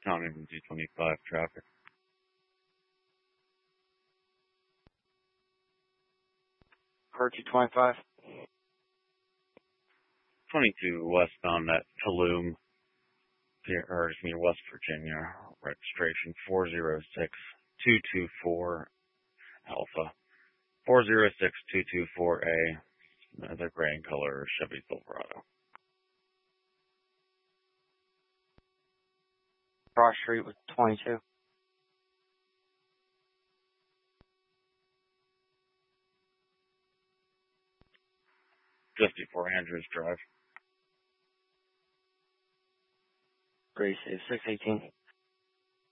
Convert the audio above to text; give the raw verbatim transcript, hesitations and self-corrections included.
County D twenty-five traffic. Car two twenty-five. twenty-two westbound at Tulum, or near West Virginia, registration four zero six two two four Alpha. four zero six two two four A, the gray in color Chevy Silverado. Cross Street with twenty-two. Just before Andrews Drive. Gracie, six eighteen.